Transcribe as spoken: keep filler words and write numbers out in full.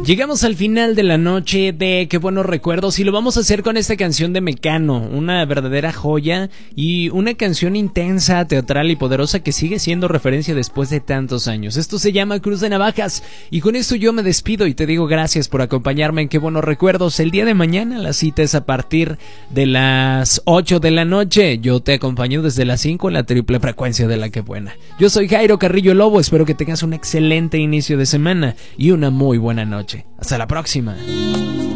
Llegamos al final de la noche de Qué Buenos Recuerdos y lo vamos a hacer con esta canción de Mecano, una verdadera joya y una canción intensa, teatral y poderosa que sigue siendo referencia después de tantos años. Esto se llama Cruz de Navajas y con esto yo me despido y te digo gracias por acompañarme en Qué Buenos Recuerdos. El día de mañana la cita es a partir de las ocho de la noche. Yo te acompaño desde las cinco en la triple frecuencia de La Que Buena. Yo soy Jairo Carrillo Lobo, espero que tengas un excelente inicio de semana y una muy buena noche. Hasta la próxima.